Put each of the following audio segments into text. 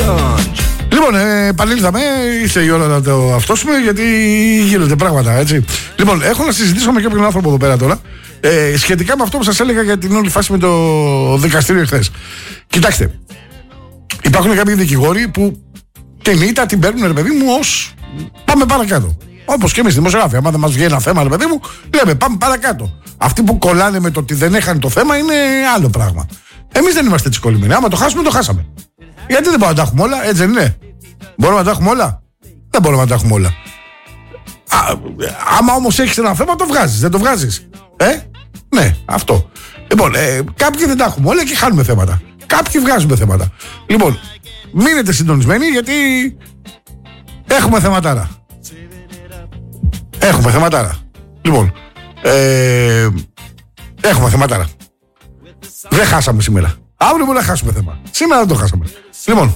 Λοιπόν, επανήλθαμε, ήρθε η ώρα να το αυτόσουμε, γιατί γίνονται πράγματα, έτσι. Λοιπόν, έχω να συζητήσω με κάποιον άνθρωπο εδώ πέρα τώρα, σχετικά με αυτό που σας έλεγα για την όλη φάση με το δικαστήριο εχθές. Κοιτάξτε, υπάρχουν κάποιοι δικηγόροι που την ήττα την παίρνουν, ρε παιδί μου, ως πάμε παρακάτω. Όπως και εμείς δημοσιογράφοι, άμα δεν μας βγαίνει ένα θέμα, ρε παιδί μου, λέμε πάμε παρακάτω. Αυτοί που κολλάνε με το ότι δεν έχανε το θέμα είναι άλλο πράγμα. Εμείς δεν είμαστε έτσι κολλημένοι. Άμα το χάσουμε, το χάσαμε. Γιατί δεν μπορούμε να τα έχουμε όλα, έτσι δεν είναι? Μπορούμε να τα έχουμε όλα? Δεν μπορούμε να τα έχουμε όλα. Άμα όμως έχεις ένα θέμα, το βγάζεις. Δεν το βγάζεις? Ναι, αυτό. Λοιπόν, κάποιοι δεν τα έχουμε όλα και χάνουμε θέματα. Κάποιοι βγάζουμε θέματα. Λοιπόν, μείνετε συντονισμένοι, γιατί έχουμε θεματάρα. Έχουμε θεματάρα. Λοιπόν, έχουμε θεματάρα. Δεν χάσαμε σήμερα. Αύριο μπορεί να χάσουμε θέμα. Σήμερα δεν το χάσαμε. Λοιπόν,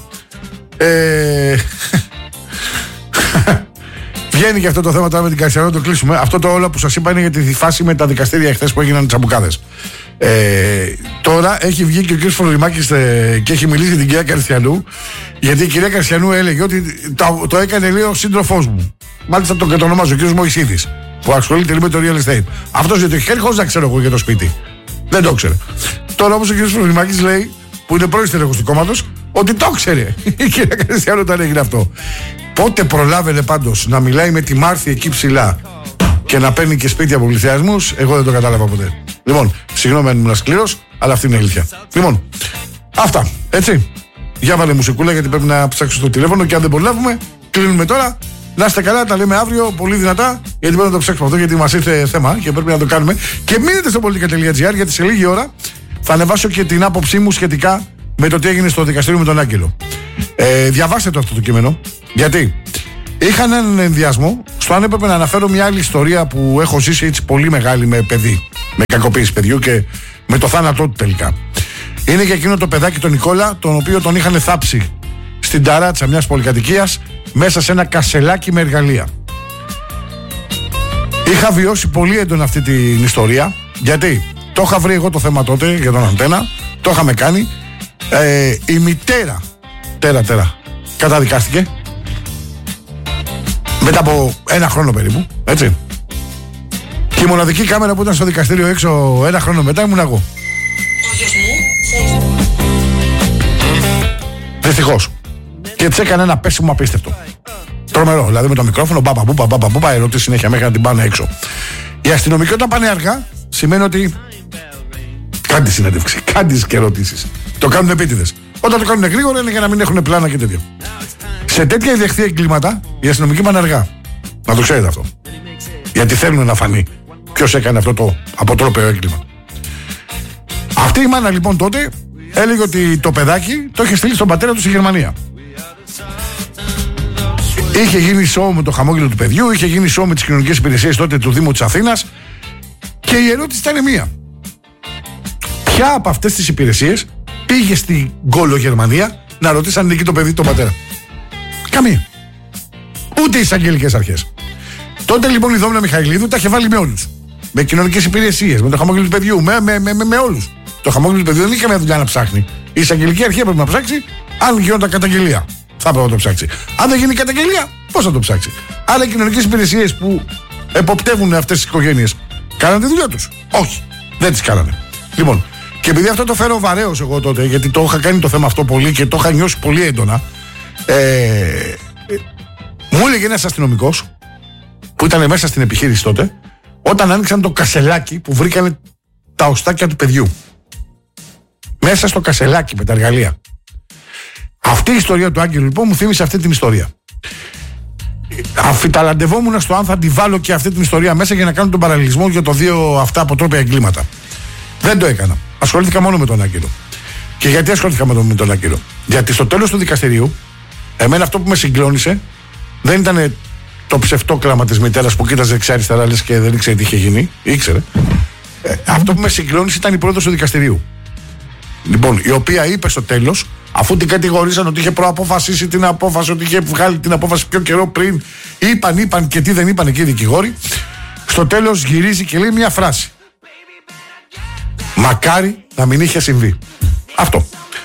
βγαίνει και αυτό το θέμα τώρα με την Καρσιανό, το κλείσουμε. Αυτό το όλο που σας είπα είναι για τη φάση με τα δικαστήρια εχθές που έγιναν τσαμπουκάδες. Τώρα έχει βγει και ο κ. Φλωριμάκης και έχει μιλήσει για την κυρία Καρσιανού, γιατί η κυρία Καρσιανού έλεγε ότι το έκανε, λέει, ο σύντροφός μου. Μάλιστα τον κατονομάζει ο κ. Μωυσίδης, που ασχολείται με το real estate. Αυτός δεν το έχει χέρι, χωρίς να ξέρω εγώ για το σπίτι. Δεν το ξέρε. Τώρα όμως ο κ. Φλωριμάκης λέει, που είναι πρώην στελέχος του κόμματος, ότι το ξέρε η κυρία Καρσιανού όταν έγινε αυτό. Πότε προλάβαινε πάντως να μιλάει με τη Μάρθη εκεί ψηλά και να παίρνει και σπίτια από πληθυσμούς, εγώ δεν το κατάλαβα ποτέ. Λοιπόν, συγγνώμη αν ήμουν σκληρός, αλλά αυτή είναι η αλήθεια. Λοιπόν, αυτά, έτσι. Για βάλε μουσικούλα, γιατί πρέπει να ψάξω το τηλέφωνο και αν δεν προλάβουμε, κλείνουμε τώρα. Να είστε καλά, τα λέμε αύριο πολύ δυνατά, γιατί πρέπει να το ψάξουμε αυτό, γιατί μας ήρθε θέμα και πρέπει να το κάνουμε. Και μείνετε στο politica.gr, γιατί σε λίγη ώρα θα ανεβάσω και την άποψή μου σχετικά με το τι έγινε στο δικαστήριο με τον Άγγελο. Διαβάστε το αυτό το κείμενο, γιατί είχαν έναν ενδιασμό στο αν έπρεπε να αναφέρω μια άλλη ιστορία που έχω ζήσει έτσι πολύ μεγάλη με παιδί, με κακοποίηση παιδιού και με το θάνατό του τελικά. Είναι για εκείνο το παιδάκι τον Νικόλα, τον οποίο τον είχαν θάψει στην ταράτσα μιας πολυκατοικίας μέσα σε ένα κασελάκι με εργαλεία. Είχα βιώσει πολύ έντονα αυτή την ιστορία, γιατί το είχα βρει εγώ το θέμα τότε για τον Αντένα, το είχαμε κάνει. Η μητέρα καταδικάστηκε μετά από ένα χρόνο περίπου, έτσι. Και η μοναδική κάμερα που ήταν στο δικαστήριο έξω ένα χρόνο μετά ήμουν εγώ. Δυστυχώς. Και της έκανε ένα πέσιμο απίστευτο. Τρομερό, δηλαδή με το μικρόφωνο, μπαμπα, ερωτήσεις συνέχεια μέχρι να την πάνε έξω. Οι αστυνομικοί όταν πάνε αργά, σημαίνει ότι κάντε συνέντευξη, κάντε και ερωτήσεις. Το κάνουν επίτηδες. Όταν το κάνουν γρήγορα είναι για να μην έχουν πλάνα και τέτοια. Σε τέτοια ιδεχθή εγκλήματα, οι αστυνομικοί πάνε αργά. Να το ξέρετε αυτό. Γιατί θέλουν να φανεί ποιος έκανε αυτό το αποτρόπαιο έγκλημα. Αυτή η μάνα λοιπόν τότε έλεγε ότι το παιδάκι το είχε στείλει στον πατέρα του στη Γερμανία. Είχε γίνει σοου με το χαμόγελο του παιδιού, είχε γίνει σοου με τις κοινωνικές υπηρεσίες τότε του Δήμου της Αθήνας. Και η ερώτηση ήταν μία. Ποια από αυτές τις υπηρεσίες πήγε στην Γκόλο Γερμανία να ρωτήσει αν είναι εκεί το παιδί τον πατέρα? Καμία. Ούτε οι εισαγγελικές αρχές. Τότε λοιπόν η Δόμνα Μιχαηλίδου τα είχε βάλει με όλους. Με κοινωνικές υπηρεσίες, με το χαμόγελο του παιδιού, με όλους. Το χαμόγελο του παιδιού δεν είχε καμία δουλειά να ψάχνει. Η εισαγγελική αρχή έπρεπε να ψάξει αν γινόταν καταγγελία. Θα έπρεπε να το ψάξει. Αν δεν γίνει καταγγελία, πώς θα το ψάξει? Άρα οι κοινωνικές υπηρεσίες που εποπτεύουν αυτές τις οικογένειες κάνανε τη δουλειά τους? Όχι, δεν τις κάνανε. Λοιπόν, και επειδή αυτό το φέρω βαρέως εγώ τότε, γιατί το είχα κάνει το θέμα αυτό πολύ και το είχα νιώσει πολύ έντονα, μου έλεγε ένας αστυνομικός που ήταν μέσα στην επιχείρηση τότε, όταν άνοιξαν το κασελάκι που βρήκανε τα οστάκια του παιδιού. Μέσα στο κασελάκι με τα εργαλεία. Αυτή η ιστορία του Άγγελου λοιπόν μου θύμισε αυτή την ιστορία. Αφιταλαντευόμουν στο αν θα τη βάλω και αυτή την ιστορία μέσα για να κάνω τον παραλληλισμό για το δύο αυτά αποτρόπαια εγκλήματα. Δεν το έκανα. Ασχολήθηκα μόνο με τον Άγγελο. Και γιατί ασχολήθηκα με τον Άγγελο? Γιατί στο τέλος του δικαστηρίου, εμένα αυτό που με συγκλώνησε δεν ήταν το ψευτόκλαμα της μητέρας που κοίταζε δεξιά-αριστερά λες και δεν ήξερε τι είχε γίνει. Ήξερε. Αυτό που με συγκλώνησε ήταν η πρόεδρος του δικαστηρίου. Λοιπόν, η οποία είπε στο τέλος, αφού την κατηγορήσαν ότι είχε προαποφασίσει την απόφαση, ότι είχε βγάλει την απόφαση πιο καιρό πριν, είπαν και τι δεν είπαν εκεί οι δικηγόροι, στο τέλος γυρίζει και λέει μια φράση. Μακάρι να μην είχε συμβεί. Αυτό.